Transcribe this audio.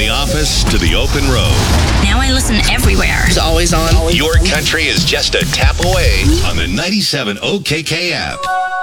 the office to the open road. Now I listen everywhere. It's always on. Your country is just a tap away on the 97 OKK app.